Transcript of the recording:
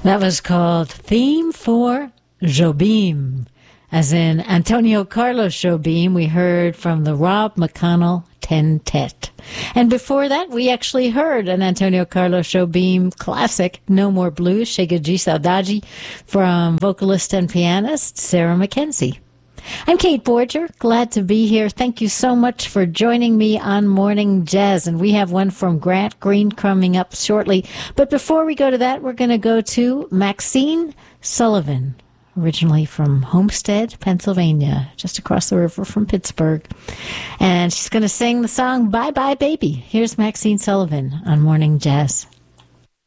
That was called Theme for Jobim, as in Antonio Carlos Jobim. We heard from the Rob McConnell Tentet. And before that, we actually heard an Antonio Carlos Jobim classic, No More Blues, Chega de Saudade, from vocalist and pianist Sarah McKenzie. I'm Kate Borger, glad to be here. Thank you so much for joining me on Morning Jazz. And we have one from Grant Green coming up shortly. But before we go to that, we're going to go to Maxine Sullivan, originally from Homestead, Pennsylvania, just across the river from Pittsburgh. And she's going to sing the song Bye Bye Baby. Here's Maxine Sullivan on Morning Jazz.